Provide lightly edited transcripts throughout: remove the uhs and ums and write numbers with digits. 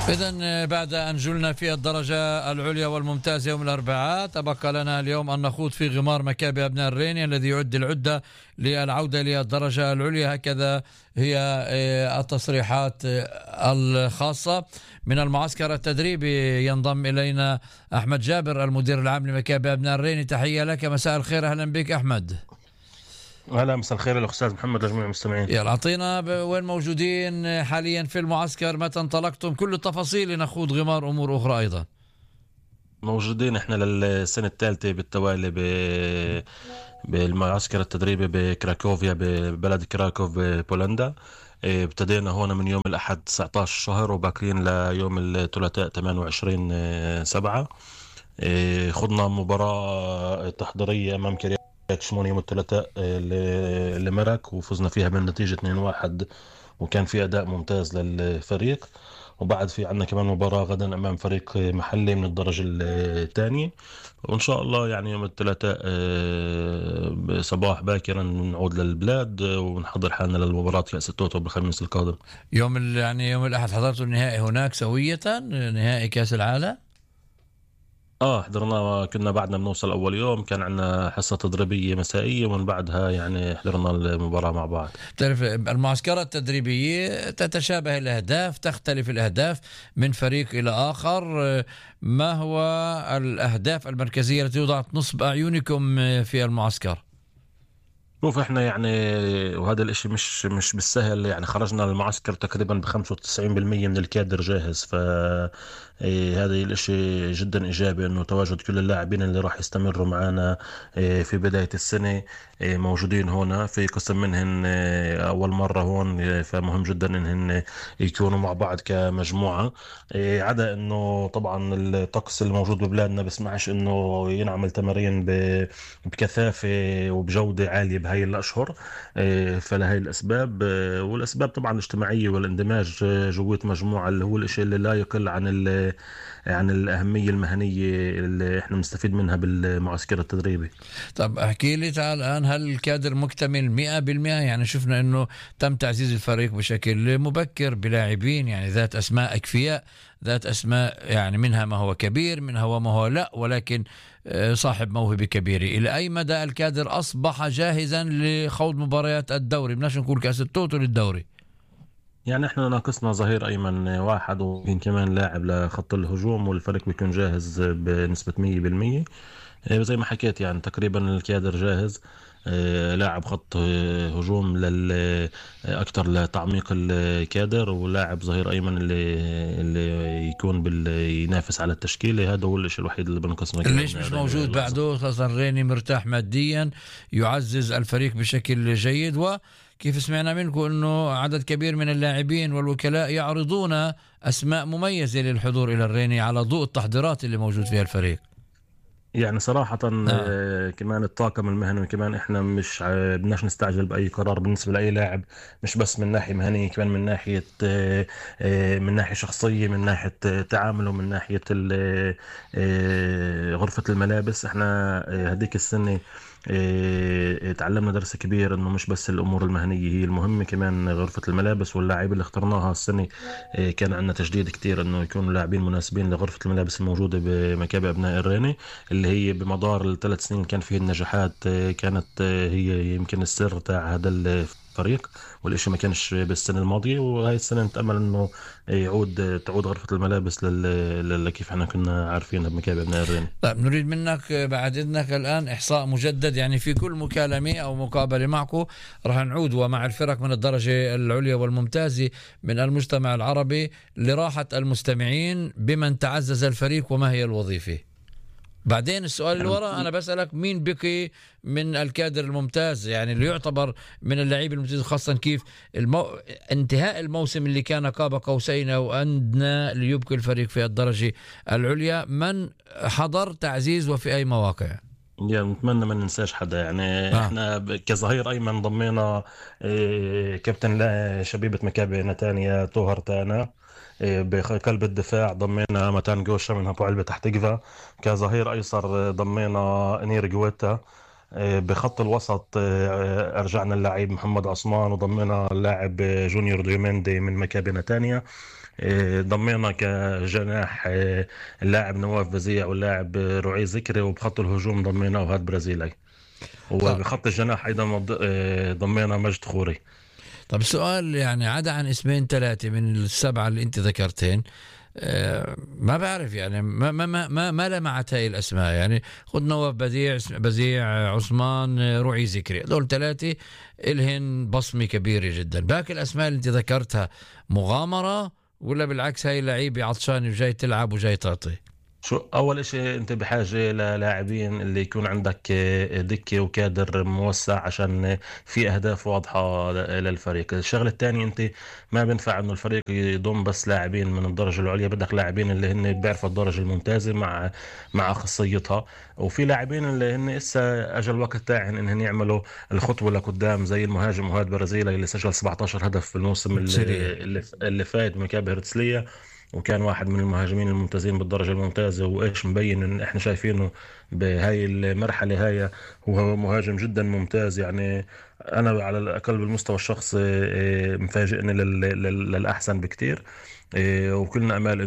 إذن بعد أن جلنا في الدرجة العليا والممتازة يوم الأربعاء، تبقى لنا اليوم أن نخوض في غمار مكابي أبناء الريني الذي يعد العدة للعودة للدرجة العليا. هكذا هي التصريحات الخاصة من المعسكر التدريبي. ينضم إلينا أحمد جابر المدير العام لمكابي أبناء الريني. تحية لك، مساء الخير، أهلا بك أحمد. هلا، مساء الخير الأستاذ محمد لجميع المستمعين. يلا أعطينا وين موجودين حاليا في المعسكر، متى انطلقتم، كل التفاصيل لنخوض غمار أمور أخرى أيضا. موجودين احنا للسنة الثالثة بالتوالي بالمعسكر التدريبي بكراكوفيا ببلد كراكوف ببولندا. ابتدينا هون من يوم الأحد 19 شهر وباقيين ليوم الثلاثاء 28/7. خضنا مباراة تحضيرية أمام كريات شمون يوم الثلاثاء لمرك وفزنا فيها بالنتيجة 2-1، وكان في أداء ممتاز للفريق. وبعد في عندنا كمان مباراة غدا أمام فريق محلي من الدرجة الثانية، وإن شاء الله يعني يوم الثلاثاء صباح باكرا نعود للبلاد ونحضر حالنا للمباراة كأس التوتو بالخميس القادم. يوم الأحد حضرتوا النهائي هناك سوية، نهائي كأس العالم؟ حضرنا، كنا بعدنا بنوصل أول يوم كان عندنا حصة تدريبية مسائية، ومن بعدها يعني حضرنا المباراة مع بعض. تعرف المعسكرات التدريبية تتشابه الأهداف، تختلف الأهداف من فريق إلى آخر. ما هو الأهداف المركزية التي وضعت نصب أعينكم في المعسكر؟ شوف احنا يعني، وهذا الاشي مش بالسهل، يعني خرجنا المعسكر تقريبا ب95% من الكادر جاهز. هذا الاشي جدا ايجابي انه تواجد كل اللاعبين اللي راح يستمروا معنا في بداية السنة موجودين هنا، في قسم منهم اول مرة هون، فمهم جدا انهم يكونوا مع بعض كمجموعة. عدا انه طبعا الطقس الموجود ببلادنا بسمعش انه ينعمل تمارين بكثافة وبجودة عالية بهاي الأشهر. فلهي الأسباب، والأسباب طبعا الاجتماعية والاندماج جوة مجموعة، اللي هو الإشي اللي لا يقل عن الأهمية المهنية اللي احنا بنستفيد منها بالمعسكر التدريبي. طب احكي لي تعال الآن، هل الكادر مكتمل 100%؟ يعني شفنا أنه تم تعزيز الفريق بشكل مبكر بلاعبين يعني ذات أسماء أكفياء، ذات أسماء يعني منها ما هو كبير منها وما هو لا، ولكن صاحب موهبة كبيرة. إلى أي مدى الكادر أصبح جاهزا لخوض مباريات الدوري، بدناش نقول كأس التوتو، للدوري؟ يعني احنا ناقصنا ظهير ايمن واحد، ويمكن كمان لاعب لخط الهجوم، والفريق بيكون جاهز بنسبة 100%. زي ما حكيت يعني تقريبا الكادر جاهز. لاعب خط هجوم اكتر لتعميق الكادر، ولاعب ظهير ايمن اللي يكون ينافس على التشكيلة. هذا هو الشيء الوحيد اللي بنقصنا. ليش مش موجود بعده؟ خاصة ريني مرتاح ماديا، يعزز الفريق بشكل جيد، وكيف سمعنا منكم انه عدد كبير من اللاعبين والوكلاء يعرضون اسماء مميزة للحضور الى الريني على ضوء التحضيرات اللي موجود فيها الفريق. يعني صراحة كمان الطاقم المهني، كمان احنا مش بدناش نستعجل بأي قرار بالنسبة لأي لاعب، مش بس من ناحية مهنية، كمان من ناحية من ناحية شخصية، من ناحية تعامله، من ناحية غرفة الملابس. احنا هديك السنة تعلمنا درس كبير، انه مش بس الامور المهنية هي المهمة، كمان غرفة الملابس واللاعبين اللي اخترناها السنة. كان عندنا تجديد كتير انه يكونوا لاعبين مناسبين لغرفة الملابس الموجودة بمكابي ابناء الريني، اللي هي بمدار الثلاث سنين كان فيه النجاحات. كانت هي يمكن السر تاع هذا الفريق، والإشي ما كانش بالسنة الماضية. وهاي السنة نتأمل إنه تعود غرفة الملابس كيف احنا كنا عارفينها بمكابي ابناء الريني. طيب نريد منك بعد إذنك الآن إحصاء مجدد، يعني في كل مكالمة أو مقابلة معكم راح نعود ومع الفرق من الدرجة العليا والممتازة من المجتمع العربي لراحة المستمعين بمن تعزز الفريق وما هي الوظيفة. بعدين السؤال اللي وراء أنا بسألك مين بقي من الكادر الممتاز، يعني اللي يعتبر من اللعيبة الممتاز، خاصة كيف انتهاء الموسم اللي كان قاب قوسين أو أدنى ليبقي الفريق في الدرجة العليا، من حضر تعزيز وفي أي مواقع؟ يعني نتمنى ما ننساش حدا. يعني احنا كظهير ايمن ضمينا كابتن شبيبة مكابي نتانيا طوهر تانا. بقلب الدفاع ضمينا متان جوشا من ابو علبة تحت جفا. كظهير ايسر ضمينا انير جويتا. بخط الوسط أرجعنا اللاعب محمد عثمان، وضمنا اللاعب جونيور ديوميندي من مكابي نتانيا. ضمينا كجناح اللاعب نواف بزيع واللاعب رعي ذكري، وبخط الهجوم ضمينا وهاد برازيلي، طب وبخط الجناح أيضا ضمينا مجد خوري. طب سؤال، يعني عدا عن اسمين ثلاثة من السبعة اللي انت ذكرتين، ما بعرف يعني ما لمعت هاي الاسماء. يعني خذ نواف بزيع عثمان رعي ذكري، دول ثلاثة الهن بصمة كبيرة جدا. باقي الاسماء اللي انت ذكرتها مغامرة، ولا بالعكس هاي لعيبة عطشانة وجاي تلعب وجاي تعطي؟ شو أول إشي أنت بحاجة للاعبين اللي يكون عندك دكة وكادر موسع، عشان في أهداف واضحة للفريق. الشغلة الثانية، أنت ما بينفع إنه الفريق يضم بس لاعبين من الدرجة العليا، بدك لاعبين اللي هن بيعرفوا الدرجة الممتازة مع خاصيتها. وفي لاعبين اللي هن إسا أجل الوقت تاعهم إنهم يعملوا الخطوة لقدام، زي المهاجم وهاد برازيلي اللي سجل 17 هدف في الموسم سوريا. اللي فات مكابي هرتسلية، وكان واحد من المهاجمين الممتازين بالدرجة الممتازة. وإيش مبين إن إحنا شايفينه بهاي المرحلة هاي، هو مهاجم جدا ممتاز. يعني أنا على الأقل بالمستوى الشخصي مفاجئني للأحسن بكتير. وكلنا أمال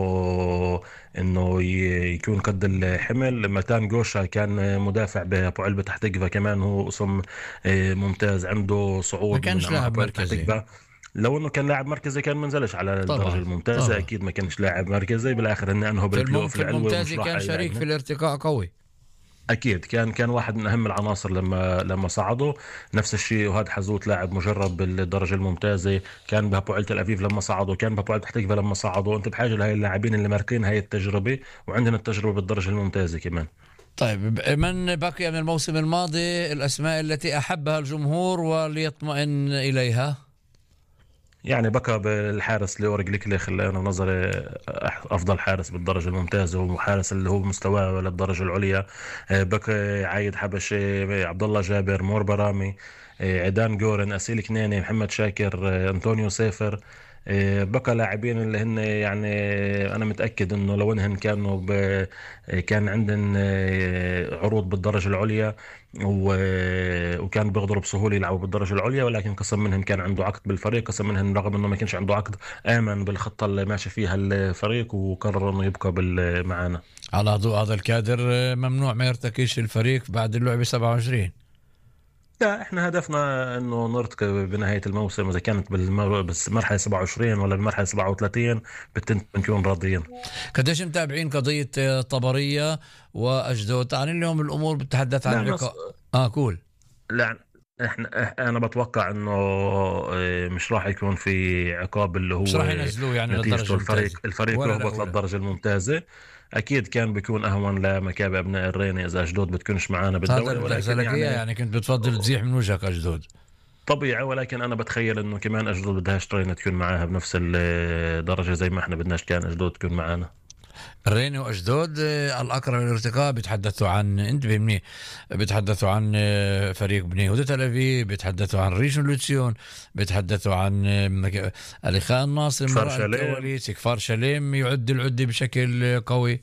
إنه يكون قد الحمل. متان جوشا كان مدافع بأبو علبة تحت جبهة، كمان هو اسم ممتاز، عنده ما صعود من كانش مع لاعب أبو علبة تحت مركزي. جبهة. لو انه كان لاعب مركزي كان منزلش على الدرجه طبعا الممتازه، طبعا. اكيد ما كانش لاعب مركزي، بالاخر انه بالبلاي اوف في العلوي الممتاز ومش راح كان شريك في يلعبنا. الارتقاء قوي. اكيد كان واحد من اهم العناصر لما صعدوا. نفس الشيء وهذا حزوت، لاعب مجرب بالدرجه الممتازه، كان بهبوعيل تل ابيب لما صعدوا، كان بهبوعيل تحتيفا لما صعدوا. انت بحاجه لهي اللاعبين اللي ماركين هاي التجربه، وعندنا التجربه بالدرجه الممتازه كمان. طيب، من بقي من الموسم الماضي الأسماء التي أحبها الجمهور وليطمئن إليها؟ يعني بقى بالحارس ليور جليكليخ، اللي انا بنظري افضل حارس بالدرجه الممتازه، وحارس اللي هو مستواه للدرجه العليا. بقى عايد حبشي، عبد الله جابر، مور برامي، عيدان جورن، اسيل كناني، محمد شاكر، انطونيو سيفر. بقى لاعبين اللي هن يعني انا متاكد انه لو انهم كان عندهم عروض بالدرجه العليا، وكان بيقدروا بسهوله يلعبوا بالدرجه العليا، ولكن قسم منهم كان عنده عقد بالفريق، قسم منهم رغم انه ما كانش عنده عقد امن بالخطه اللي ماشي فيها الفريق، وقرر انه يبقى معانا. على ضوء هذا الكادر، ممنوع ما يرتكيش الفريق بعد اللعبة 27. لا، احنا هدفنا انه نرتقي بنهايه الموسم، اذا كانت بالمرحله 27 ولا بالمرحله 37 بنكون راضيين. قديش متابعين قضية طبرية وأجدود؟ عن اليوم الأمور بتتحدث عن لا عقاب. كول. لا، انا بتوقع انه مش راح يكون في عقاب اللي مش هو راح ينزلوه يعني نتيجته للدرجة الممتازة الفريق ولا يهبط الأولى؟ للدرجه الممتازه. اكيد كان بيكون اهون لمكابي ابناء الريني اذا اشدود بتكونش معانا هذا بالدوري، اللي بدي ولكن أسألك إياه، يعني يعني كنت بتفضل تزيح من وجهك أجدود؟ طبيعي. ولكن انا بتخيل انه كمان اشدود بدهاش ترينا تكون معاها بنفس الدرجه، زي ما احنا بدناش كان اشدود تكون معانا. الريني وأشدود الأقرب للارتقاء بيتحدثوا عن، أنت بيمني، بيتحدثوا عن فريق بني يهودا تل أبيب، بيتحدثوا عن ريشون لوتسيون، بيتحدثوا عن الإخاء الناصر من كفار وراء شاليم، الكواليس، كفار شاليم يعد العدة بشكل قوي.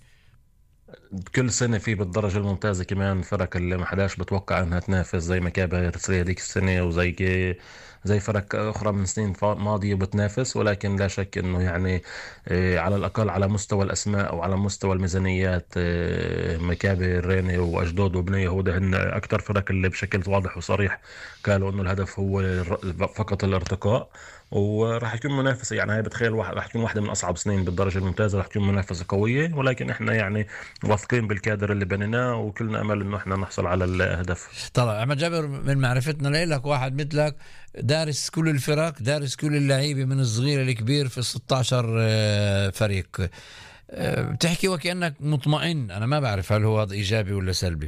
كل سنة في بالدرجة الممتازة كمان فرق اللي ما حداش بتوقع انها تنافس، زي ما كابا هرسلية ديك السنة، زي فرق اخرى من سنين ماضية بتنافس. ولكن لا شك انه يعني على الاقل على مستوى الاسماء او على مستوى الميزانيات، مكابي الريني واشدود وبني يهودا هن اكثر فرق اللي بشكل واضح وصريح قالوا انه الهدف هو فقط الارتقاء. وراح يكون منافسة، يعني هاي بتخيل راح تكون واحدة من أصعب سنين بالدرجة الممتازة، راح تكون منافسة قوية. ولكن إحنا يعني واثقين بالكادر اللي بنيناه، وكلنا امل انه احنا نحصل على الاهداف. طبعا احمد جابر، من معرفتنا لك واحد مثلك دارس كل الفرق، دارس كل اللعيبه من الصغير للكبير في 16 فريق. بتحكي وكأنك مطمئن، انا ما بعرف هل هو ايجابي ولا سلبي.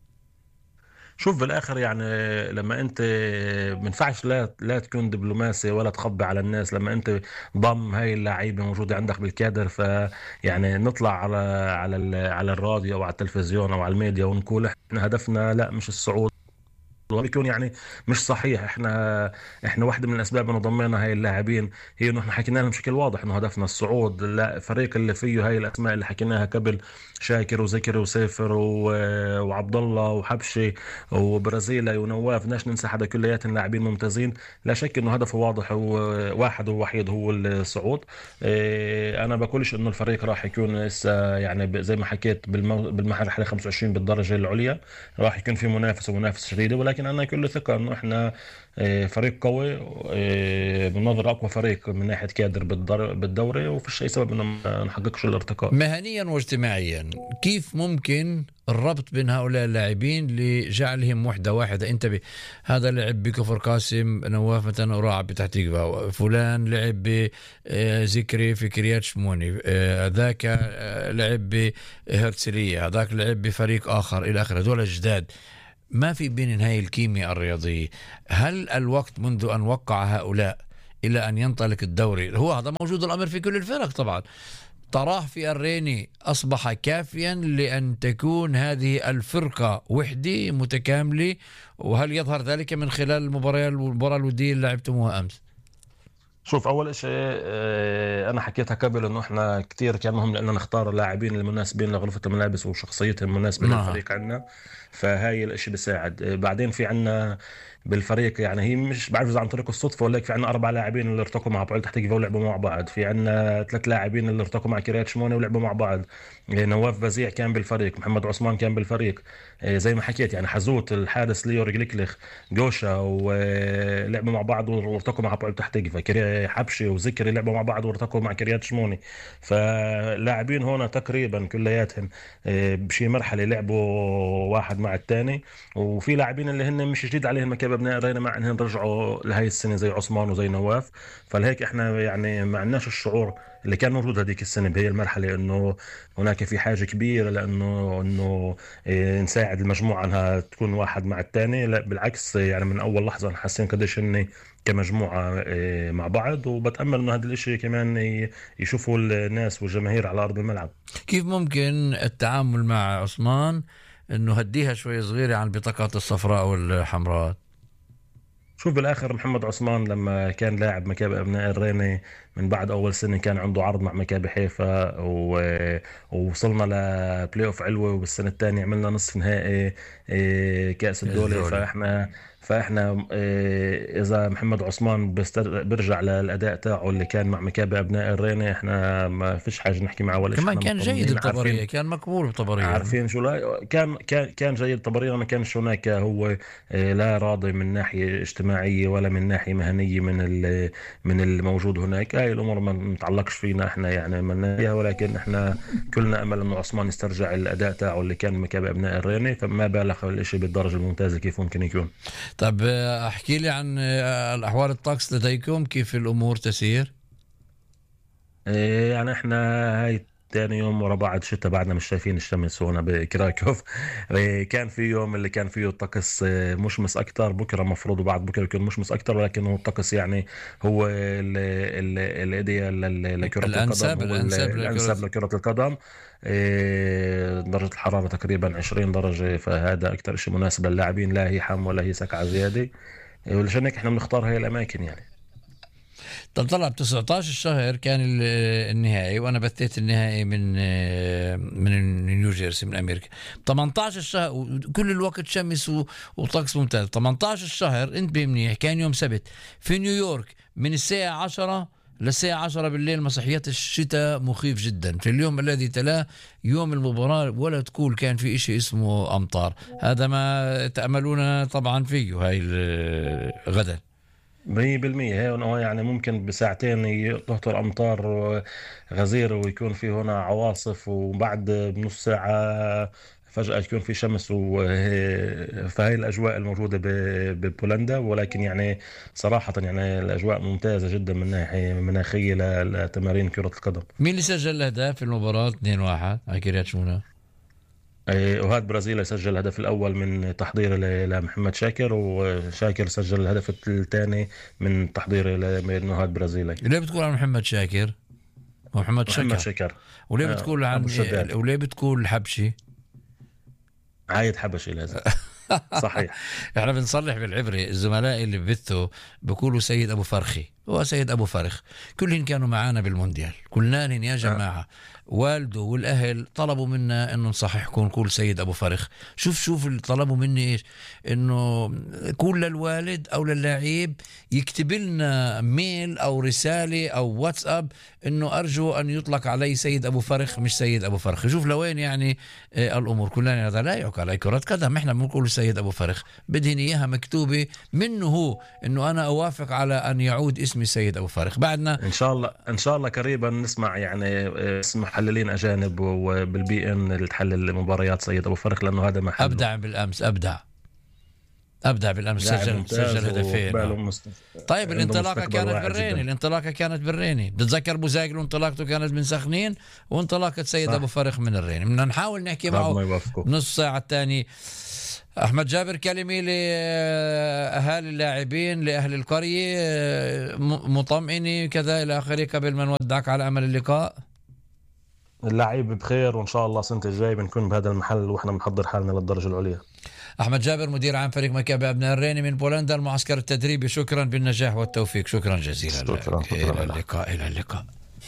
شوف بالاخر يعني لما انت منفعش لا تكون دبلوماسي ولا تخبي على الناس، لما انت ضم هاي اللعيبه موجوده عندك بالكادر، فيعني نطلع على الراديو او على التلفزيون او على الميديا ونقول احنا هدفنا لا مش الصعود بيكون يعني مش صحيح. احنا واحدة من الاسباب انه ضمينا هاي اللاعبين هي انه احنا حكينا لهم بشكل واضح انه هدفنا الصعود. لا، الفريق اللي فيه هاي الاسماء اللي حكيناها قبل، شاكر وزكري وسيفر وعبد الله وحبشي وبرازيلي ونواف، بدناش ننسى حدا، كلياتهم لاعبين ممتازين. لا شك انه هدفه واضح وواحد ووحيد هو الصعود. انا بقولش انه الفريق راح يكون لسه يعني زي ما حكيت بالمرحله 25 بالدرجه العليا راح يكون في منافسه شديده، ولكن انا كل ثقه انه احنا فريق قوي، بالنظر اقوى فريق من ناحيه كادر بالدوري، وفيش اي سبب انه ما نحققش الارتقاء. مهنيا واجتماعيا كيف ممكن الربط بين هؤلاء اللاعبين لجعلهم وحدة واحدة؟ انتبه، هذا لعب بكفر قاسم، نواف مثلا وراع بتحت تقوى، فلان لعب بذكري في كريات شموني، ذاك لعب بهرتسلية، هذاك لعب بفريق آخر إلى آخره، دول جداد. ما في بين هاي الكيمياء الرياضية. هل الوقت منذ أن وقع هؤلاء إلى أن ينطلق الدوري، هو هذا موجود الأمر في كل الفرق طبعا، تراه في الريني أصبح كافيا لأن تكون هذه الفرقة وحدة متكاملة؟ وهل يظهر ذلك من خلال المباراة الودية اللي لعبتموها أمس؟ شوف، اول شيء انا حكيتها قبل انه احنا كتير كان مهم لنا نختار اللاعبين المناسبين لغرفة الملابس وشخصيتهم مناسبة نعم. للفريق عنا. فهاي الاشي بيساعد. بعدين في عنا بالفريق، يعني هي مش بعرف اذا عن طريق الصدفه ولا في عنا 4 لاعبين اللي ارتقوا مع بعض تحت كيفا ولعبوا مع بعض، في عنا 3 لاعبين اللي ارتقوا مع كريات شمونه ولعبوا مع بعض. نواف بزيع كان بالفريق، محمد عثمان كان بالفريق. زي ما حكيت يعني حزوت الحارس ليو رجليكليخ جوشا ولعبوا مع بعض وارتقوا مع بعض تحت كيفا. حبشي وذكري لعبوا مع بعض وارتقوا مع كريات شموني. فلاعبين هون تقريبا كلياتهم بشي مرحله لعبوا واحد مع الثاني. وفي لاعبين اللي هن مش جديد عليهم مكان ابناء رينا، مع انهم رجعوا لهي السنه زي عثمان وزي نواف. فلهيك احنا يعني ما عندناش الشعور اللي كان موجود هذيك السنه بهي المرحله انه هناك في حاجه كبيره لانه نساعد المجموعه انها تكون واحد مع الثاني. لا بالعكس، يعني من اول لحظه حاسين قديش هن كمجموعه مع بعض. وبتامل انه هذا الاشي كمان يشوفوا الناس والجماهير على ارض الملعب. كيف ممكن التعامل مع عثمان انه هديها شوي صغيرة عن البطاقات الصفراء والحمراء؟ شوف، بالاخر محمد عثمان لما كان لاعب مكابي ابناء الريني من بعد اول سنه كان عنده عرض مع مكابي حيفا ووصلنا لبلاي اوف علوي، وبالسنه الثانيه عملنا نصف نهائي كاس الدوري. الدولي. فاحنا اذا محمد عثمان بيرجع للاداء تاعه اللي كان مع مكابي ابناء الريني، احنا ما فيش حاجه نحكي معه ولا شيء، كمان احنا كان جيد مطمنين بطبرية، عارفين. كان مقبول بطبرية. عارفين شو لا كان جيد طبيعيا. ما كانش هناك هو لا راضي من ناحية اجتماعية ولا من ناحية مهنية من الموجود هناك. هاي الأمور ما متعلقش فينا احنا، يعني من فيها، ولكن احنا كلنا أمل إنه عثمان يسترجع الأداء تاعه اللي كان مكابي أبناء الريني. فما بالغ الإشي بالدرجة الممتازة كيف ممكن يكون. طب احكي لي عن الأحوال الطقس لديكم، كيف الأمور تسير؟ يعني احنا هاي تاني يوم ورا بعض شتاء، بعدنا مش شايفين الشمس هنا بكراكوف. كان في يوم اللي كان فيه الطقس مشمس اكتر، بكره مفروض وبعد بكره يكون مشمس اكتر، ولكن هو الطقس يعني هو الادية لكرة القدم، هو الأنسب لكرة. الانسب لكرة القدم. درجة الحرارة تقريبا 20 درجة، فهذا اكتر شيء مناسب للاعبين، لا هي حم ولا هي سقعة زيادة. ولشان هيك احنا بنختار هاي الاماكن يعني. طب طلع ب 19 الشهر كان النهائي، وانا بثيت النهائي من نيوجيرسي من امريكا. 18 الشهر كل الوقت شمس وطقس ممتاز. 18 الشهر انتبه منيح، كان يوم سبت في نيويورك من الساعة 10 للساعة 10 بالليل، مسرحيات الشتاء مخيف جدا. في اليوم الذي تلاه يوم المباراة ولا تقول كان في إشي اسمه أمطار. هذا ما تأملون طبعا فيه هاي غدا. 100% هي هو يعني ممكن بساعتين تهطل أمطار غزيرة ويكون في هنا عواصف، وبعد بنص ساعة فجأة يكون في شمس فهي الأجواء الموجودة ببولندا. ولكن يعني صراحة يعني الأجواء ممتازة جدا من ناحية مناخية لتمارين كرة القدم. مين اللي سجل الأهداف في المباراة 2-1 على كريات شمونة؟ وهذا برازيل سجل الهدف الأول من تحضيره لمحمد شاكر، وشاكر سجل الهدف الثاني من تحضيره لنهاد برازيلي. ليه بتقول عن محمد شاكر ومحمد محمد شكر؟ شاكر وليه بتقول أبو عن الشداد، وليه بتقول حبشي؟ عايد حبشي لازم. صحيح. احنا بنصلح بالعبري، الزملاء اللي ببثوا بيقولوا سيد أبو فرخي، هو سيد أبو فرخ. كلهم كانوا معانا بالمونديال، قلنا لهم يا جماعة والده والأهل طلبوا منا إنه نصحح نقول سيد أبو فرخ. شوف اللي طلبوا مني إيش، إنه كل للوالد أو للاعب يكتب لنا ميل أو رسالة أو واتساب إنه أرجو أن يطلق علي سيد أبو فرخ مش سيد أبو فرخ. شوف لوين يعني الأمور كلنا. هذا لا يعقل على كرة قدم، إحنا بنقول سيد أبو فرخ، بدهن إياها مكتوبة منه هو إنه أنا أوافق على أن يعود اسمي سيد أبو فرخ. بعدنا إن شاء الله قريبا نسمع يعني اسم محللين أجانب وبالبي إن اللي تحلل مباريات سيد أبو فرخ، لأنه هذا محل أبدع بالأمس، أبدع بالأمس، سجل هدفين. طيب الانطلاقة كانت بالريني. بتتذكر بوزاقلو انطلاقته كانت من سخنين، وانطلاقة سيد أبو فرخ من الريني. بدنا نحاول نحكي معه نص ساعة الثاني. أحمد جابر، كلمة لأهالي اللاعبين، لأهل القرية، مطمئنة كذا إلى آخره قبل ما نودعك على أمل اللقاء. اللعيب بخير، وإن شاء الله سنة الجاي بنكون بهذا المحل وإحنا بنحضر حالنا للدرجة العليا. أحمد جابر، مدير عام فريق مكابي أبناء الريني من بولندا، المعسكر التدريبي. شكرا بالنجاح والتوفيق. شكرا جزيلا. شكرا. إلى اللقاء.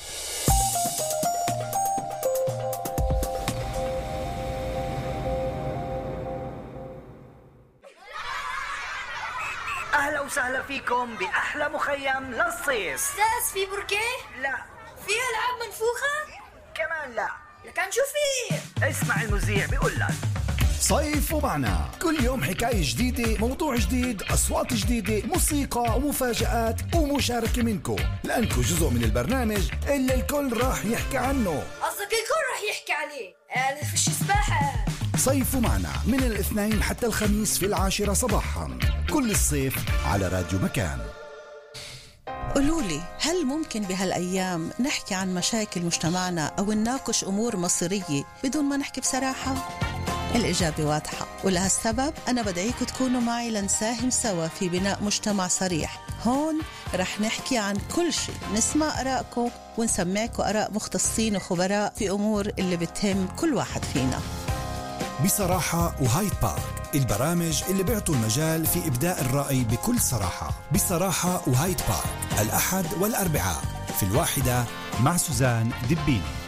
أهلا وسهلا فيكم بأحلى مخيم للصيف. أستاذ في بركة؟ لا. في ألعاب منفوخة؟ كمان لا. لكن شو في؟ اسمع المذيع بيقول لك صيف ومعنا، كل يوم حكاية جديدة، موضوع جديد، أصوات جديدة، موسيقى ومفاجآت ومشاركة منكم، لأنكم جزء من البرنامج اللي الكل راح يحكي عنه. قصدك الكل راح يحكي عليه؟ فيش سباحة. صيف ومعنا من الاثنين حتى الخميس في 10 صباحا كل الصيف على راديو مكان. قولولي، هل ممكن بهالأيام نحكي عن مشاكل مجتمعنا أو نناقش أمور مصيرية بدون ما نحكي بصراحة؟ الإجابة واضحة، ولهالسبب أنا بدعيكم تكونوا معي لنساهم سوا في بناء مجتمع صريح. هون رح نحكي عن كل شيء، نسمع آرائكم ونسمعكم آراء مختصين وخبراء في أمور اللي بتهم كل واحد فينا. بصراحة وهايد بارك، البرامج اللي بيعطوا المجال في إبداء الرأي بكل صراحة. بصراحة وهايد بارك، الأحد والأربعاء في 1 مع سوزان دبيني.